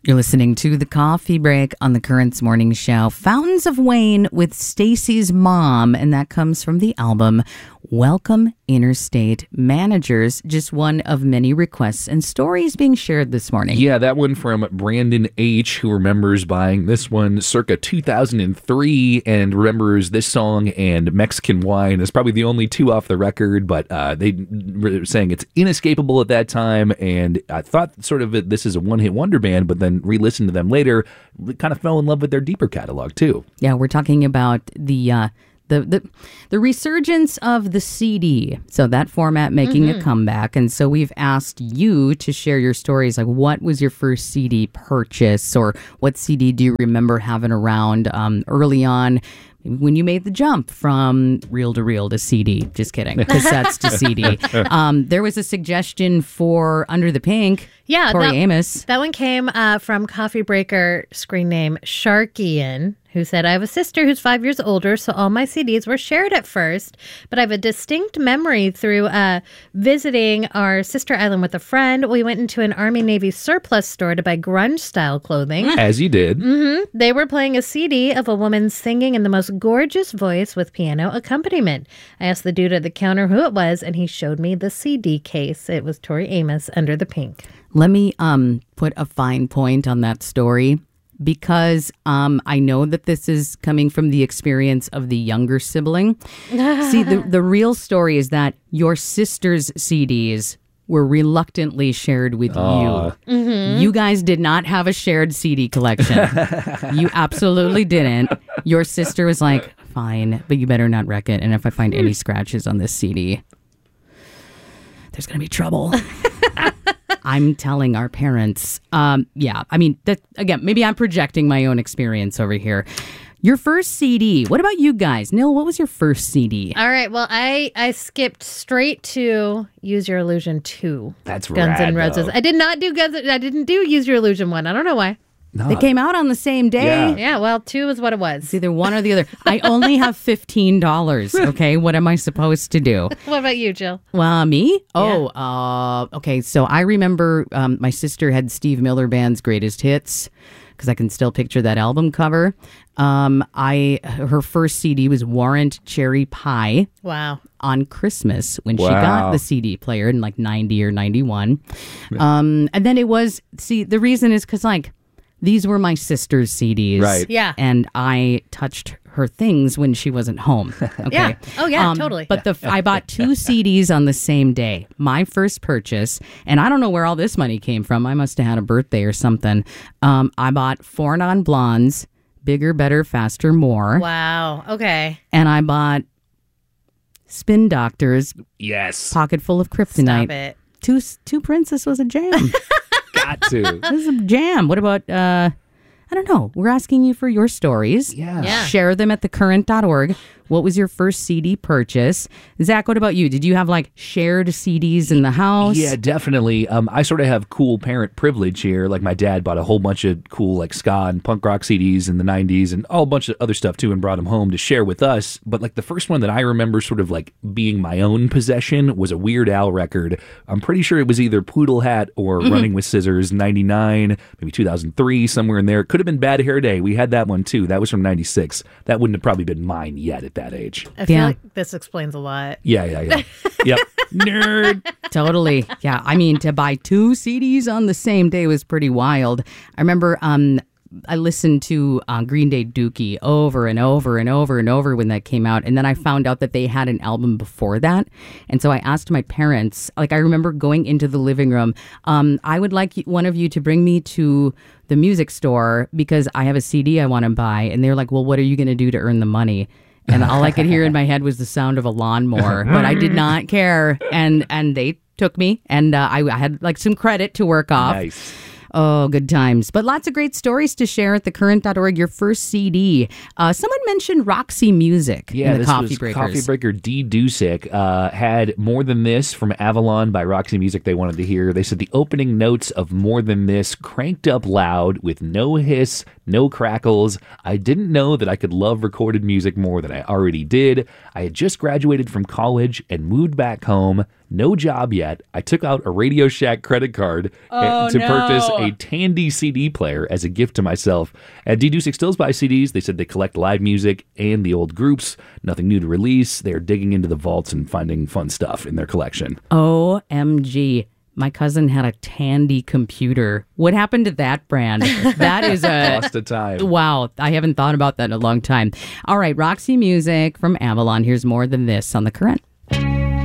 You're listening to The Coffee Break on the Currents Morning Show. Fountains of Wayne with Stacy's Mom, and that comes from the album Welcome Interstate Managers, just one of many requests and stories being shared this morning. Yeah, that one from Brandon H., who remembers buying this one circa 2003 and remembers this song and Mexican Wine as probably the only two off the record, but they were saying it's inescapable at that time, and I thought sort of this is a one-hit wonder band, but then re-listened to them later, kind of fell in love with their deeper catalog, too. Yeah, we're talking about the resurgence of the CD, so that format making a comeback. And so we've asked you to share your stories, like what was your first CD purchase, or what CD do you remember having around early on when you made the jump from reel to reel to CD? Just kidding, cassettes to CD. There was a suggestion for Under the Pink. Yeah, Tori Amos. That one came from Coffee Breaker screen name Sharkian, who said, I have a sister who's 5 years older, so all my CDs were shared at first, but I have a distinct memory through visiting our sister island with a friend. We went into an Army-Navy surplus store to buy grunge-style clothing. As you did. Mm-hmm. They were playing a CD of a woman singing in the most gorgeous voice with piano accompaniment. I asked the dude at the counter who it was, and he showed me the CD case. It was Tori Amos, Under the Pink. Let me put a fine point on that story, because I know that this is coming from the experience of the younger sibling. See, the real story is that your sister's CDs were reluctantly shared with you. Mm-hmm. You guys did not have a shared CD collection. You absolutely didn't. Your sister was like, fine, but you better not wreck it. And if I find any scratches on this CD, there's going to be trouble. I'm telling our parents. Yeah, I mean, that, again, maybe I'm projecting my own experience over here. Your first CD. What about you guys? Nil, what was your first CD? All right, well, I skipped straight to Use Your Illusion 2. That's Guns rad, N' Roses. though. I didn't do Use Your Illusion 1. I don't know why. No. They came out on the same day. Yeah. Yeah, well, 2 is what it was. It's either one or the other. I only have $15, okay? What am I supposed to do? What about you, Jill? Well, me? Yeah. Okay. So I remember my sister had Steve Miller Band's Greatest Hits, because I can still picture that album cover. Her first CD was Warrant Cherry Pie. Wow. On Christmas when she Wow. got the CD player in like 90 or 91. And then it was, see, the reason is because like, these were my sister's CDs. Right. Yeah. And I touched her things when she wasn't home. Okay. Yeah. Oh, yeah, totally. But I bought 2 CDs on the same day. My first purchase, and I don't know where all this money came from. I must have had a birthday or something. I bought 4 Non Blondes, Bigger, Better, Faster, More. Wow. Okay. And I bought Spin Doctors, Yes. Pocket Full of Kryptonite. Stop it. Two Princess was a jam. Got to. This is a jam. What about, I don't know. We're asking you for your stories. Yeah. Share them at thecurrent.org. What was your first CD purchase? Zach, what about you? Did you have like shared CDs in the house? Yeah, definitely. I sort of have cool parent privilege here. Like my dad bought a whole bunch of cool like ska and punk rock CDs in the 90s and a bunch of other stuff too, and brought them home to share with us. But like the first one that I remember sort of like being my own possession was a Weird Al record. I'm pretty sure it was either Poodle Hat or Running with Scissors, 99, maybe 2003, somewhere in there. It could have been Bad Hair Day. We had that one too. That was from 96. That wouldn't have probably been mine yet at that age. I feel Yeah. like this explains a lot. Yeah. Yep. Nerd. Totally. Yeah. I mean, to buy 2 CDs on the same day was pretty wild. I remember I listened to Green Day Dookie over and over and over and over when that came out. And then I found out that they had an album before that. And so I asked my parents, like I remember going into the living room, I would like one of you to bring me to the music store because I have a CD I want to buy. And they're like, well, what are you going to do to earn the money? And all I could hear in my head was the sound of a lawnmower, but I did not care. And they took me, and I had like some credit to work off. Nice. Oh, good times. But lots of great stories to share at thecurrent.org. Your first CD. Someone mentioned Roxy Music in the this Coffee was Breakers. Coffee Breaker D. Dusick had More Than This from Avalon by Roxy Music they wanted to hear. They said the opening notes of More Than This cranked up loud with no hiss, no crackles. I didn't know that I could love recorded music more than I already did. I had just graduated from college and moved back home. No job yet. I took out a Radio Shack credit card to purchase a Tandy CD player as a gift to myself. At Dedusic Stills buy CDs. They said they collect live music and the old groups. Nothing new to release. They're digging into the vaults and finding fun stuff in their collection. OMG. My cousin had a Tandy computer. What happened to that brand? That is Lost a time. Wow. I haven't thought about that in a long time. All right. Roxy Music from Avalon. Here's more than this on The Current.